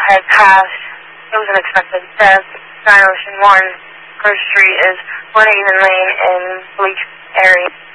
had passed. It was unexpected. The Sky Ocean 1 First Street is 1 Even Lane in Bleach area.